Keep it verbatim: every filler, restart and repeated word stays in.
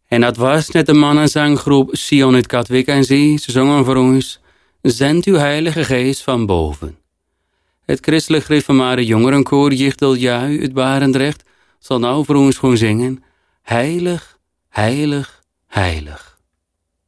En dat was net de mannenzanggroep Sion uit Katwijk en Zee. Ze zongen voor ons: Zend uw heilige geest van boven. Het christelijk gereformeerde jongerenkoor Jichtel Jui uit Barendrecht zal nou voor ons gewoon zingen: Heilig, heilig, heilig.